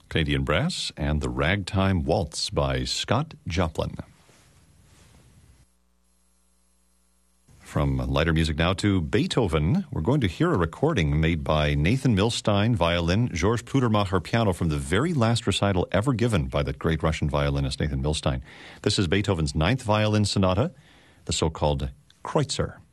Canadian Brass, and the Ragtime Waltz by Scott Joplin. From lighter music now to Beethoven. We're going to hear a recording made by Nathan Milstein, violin, Georges Pludermacher, piano, from the very last recital ever given by that great Russian violinist Nathan Milstein. This is Beethoven's Ninth Violin Sonata, the so-called Kreutzer.